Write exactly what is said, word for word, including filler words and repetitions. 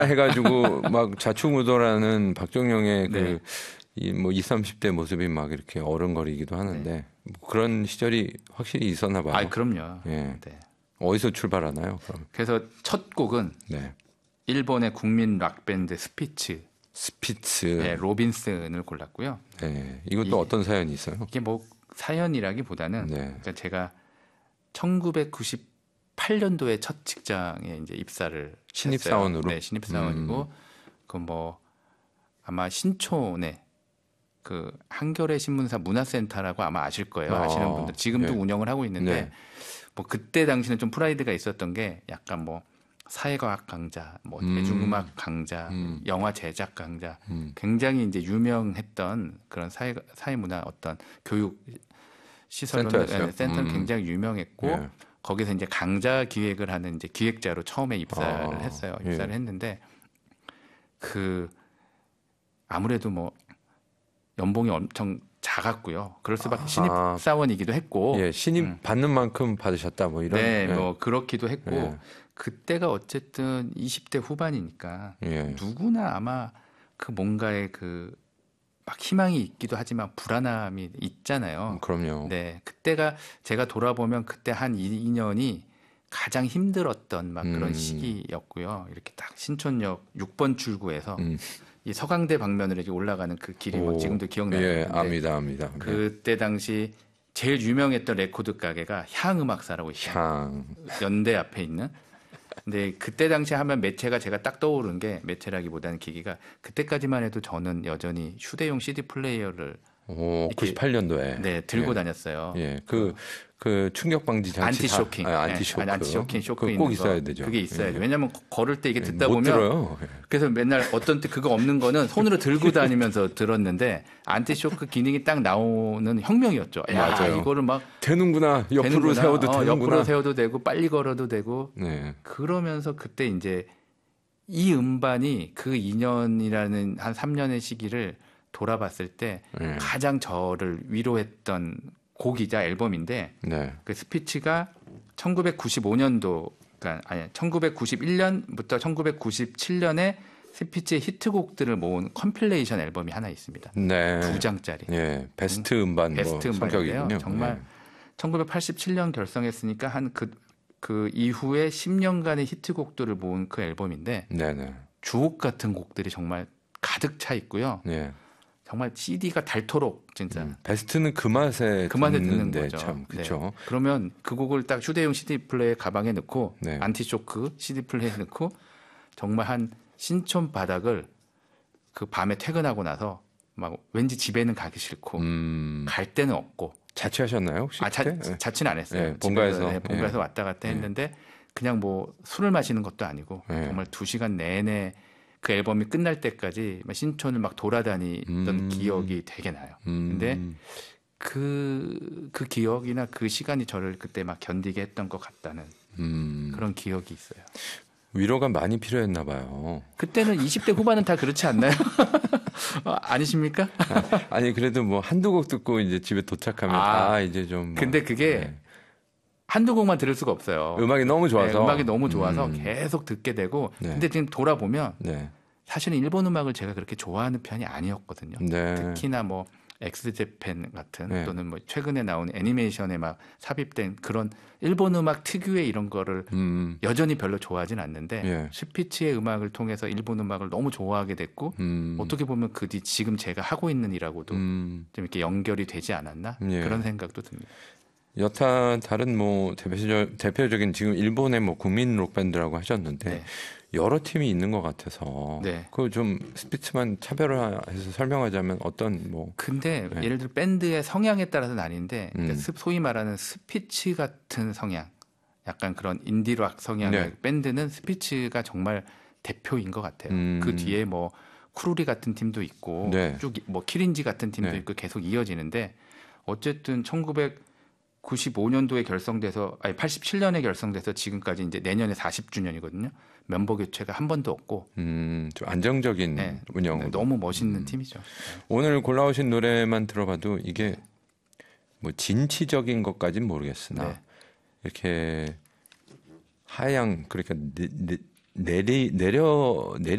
해가지고 막 좌충우돌하는 박정영의 네. 그 이 뭐 이십, 삼십 대 모습이 막 이렇게 어른거리기도 하는데 네. 뭐 그런 시절이 확실히 있었나 봐요. 아, 그럼요. 예. 네. 어디서 출발하나요? 그럼? 그래서 첫 곡은 네. 일본의 국민 락 밴드 스피츠, 스피츠. 네, 로빈슨을 골랐고요. 네. 이것도 이게, 어떤 사연이 있어요? 이게 뭐 사연이라기보다는 네. 그러니까 제가 천구백구십팔 년도에 첫 직장에 이제 입사를 신입사원으로? 했어요. 네, 신입사원이고 음. 그 뭐 아마 신촌에 그 한겨레 신문사 문화센터라고 아마 아실 거예요. 아, 아시는 분들 지금도 네. 운영을 하고 있는데 네. 뭐 그때 당시는 좀 프라이드가 있었던 게 약간 뭐 사회과학 강좌, 뭐 음. 대중음악 강좌, 음. 영화 제작 강좌, 음. 굉장히 이제 유명했던 그런 사회 사회문화 어떤 교육 시설은 센터였어요? 네, 센터는 음. 굉장히 유명했고 예. 거기서 이제 강좌 기획을 하는 이제 기획자로 처음에 입사를 아, 했어요. 입사를 예. 했는데 그 아무래도 뭐 연봉이 엄청 작았고요. 그럴 수밖에 신입 아. 사원이기도 했고, 예, 신입 음. 받는 만큼 받으셨다 뭐 이런. 네, 예. 뭐 그렇기도 했고 예. 그때가 어쨌든 이십 대 후반이니까 예. 누구나 아마 그 뭔가의 그 막 희망이 있기도 하지만 불안함이 있잖아요. 음, 그럼요. 네, 그때가 제가 돌아보면 그때 한 이 년이 가장 힘들었던 막 그런 음. 시기였고요. 이렇게 딱 신촌역 육 번 출구에서 음. 이 서강대 방면으로 이렇게 올라가는 그 길이 막 오. 지금도 기억나요. 예, 근데 압니다, 압니다. 네. 그때 당시 제일 유명했던 레코드 가게가 향음악사라고 있어요. 향. 연대 앞에 있는. 근데 그때 당시 하면 매체가 제가 딱 떠오른 게 매체라기보다는 기기가 그때까지만 해도 저는 여전히 휴대용 씨디 플레이어를 오, 이렇게- 구십팔 년도에. 네, 들고 예. 다녔어요. 예, 그, 그 충격 방지 장치. 안티 다- 쇼킹. 아, 안티 쇼크. 네, 안티 쇼킹 쇼크 그거 있는 꼭 있어야 거. 되죠. 그게 있어야 예. 돼. 왜냐면 걸을 때 이게 듣다 못 보면 들어요. 예. 그래서 맨날 어떤 때 그거 없는 거는 손으로 들고 다니면서 들었는데 안티 쇼크 기능이 딱 나오는 혁명이었죠. 야, 맞아요. 이거를 막 되는구나. 옆으로 되는구나. 세워도 어, 되는구나. 옆으로 세워도 되고 빨리 걸어도 되고 네. 그러면서 그때 이제 이 음반이 그 이 년이라는 한 삼 년의 시기를 돌아봤을 때 네. 가장 저를 위로했던 곡이자 앨범인데 네. 그 스피치가 천구백구십오 년도 그러니까 아니 천구백구십일 년부터 천구백구십칠 년에 스피치의 히트곡들을 모은 컴필레이션 앨범이 하나 있습니다. 네. 두 장짜리. 예, 베스트 음반 베스트 뭐 음반인데요. 성격이군요. 정말 네. 천구백팔십칠 년 결성했으니까 한 그 그 이후에 십 년간의 히트곡들을 모은 그 앨범인데 네, 네. 주옥 같은 곡들이 정말 가득 차 있고요. 예. 정말 씨디가 닳도록 진짜 음, 베스트는 그 맛에 그 맛에 듣는 듣는데 거죠. 참 그렇죠. 네. 그러면 그 곡을 딱 휴대용 씨디 플레이어 가방에 넣고 네. 안티쇼크 씨디 플레이어에 넣고 정말 한 신촌 바닥을 그 밤에 퇴근하고 나서 막 왠지 집에는 가기 싫고 음, 갈 데는 없고 자취하셨나요 혹시? 아, 자, 그때? 예. 자취는 안 했어요. 네, 본가에서. 집에서, 네, 본가에서 예. 왔다 갔다 예. 했는데 그냥 뭐 술을 마시는 것도 아니고 예. 정말 두 시간 내내 그 앨범이 끝날 때까지 막 신촌을 막 돌아다니던 음. 기억이 되게 나요. 음, 근데 그, 그 기억이나 그 시간이 저를 그때 막 견디게 했던 것 같다는 음, 그런 기억이 있어요. 위로가 많이 필요했나 봐요. 그때는 이십 대 후반은 다 그렇지 않나요? 어, 아니십니까? 아니 그래도 뭐 한두 곡 듣고 이제 집에 도착하면 아, 아, 이제 좀. 뭐, 근데 그게 네. 한두 곡만 들을 수가 없어요. 음악이 너무 좋아서. 네, 음악이 너무 좋아서 음, 계속 듣게 되고 네. 근데 지금 돌아보면 네. 사실은 일본 음악을 제가 그렇게 좋아하는 편이 아니었거든요. 네. 특히나 뭐 엑스제팬 같은 네. 또는 뭐 최근에 나온 애니메이션에 막 삽입된 그런 일본 음악 특유의 이런 거를 음, 여전히 별로 좋아하진 않는데 예. 스피치의 음악을 통해서 일본 음악을 너무 좋아하게 됐고 음, 어떻게 보면 그 뒤 지금 제가 하고 있는 일하고도 음, 좀 이렇게 연결이 되지 않았나 예. 그런 생각도 듭니다. 여타 다른 뭐 대표적, 대표적인 지금 일본의 뭐 국민 록 밴드라고 하셨는데 네. 여러 팀이 있는 것 같아서 네. 그거 좀 스피츠만 차별화해서 설명하자면 어떤 뭐 근데 네. 예를 들어 밴드의 성향에 따라서 나뉜데 그러니까 음. 스- 소위 말하는 스피치 같은 성향, 약간 그런 인디락 성향의 네. 밴드는 스피치가 정말 대표인 것 같아요. 음. 그 뒤에 뭐 쿠루리 같은 팀도 있고 네. 쭉 뭐 키린지 같은 팀도 네. 있고 계속 이어지는데 어쨌든 천구백구십오 년도에 결성돼서 아니 팔십칠 년에 결성돼서 지금까지 이제 내년에 사십 주년이거든요. 멤버 교체가 한 번도 없고 음, 좀 안정적인 네. 운영으로. 네, 너무 멋있는 음. 팀이죠. 오늘 골라오신 노래만 들어봐도 이게 뭐 진취적인 것까지는 모르겠으나 네. 이렇게 하향 그러니까 내, 내, 내리 내려 내려